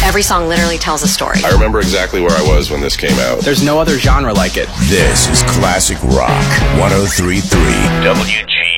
Every song literally tells a story. I remember exactly where I was when this came out. There's no other genre like it. This is Classic Rock 103.3 WG.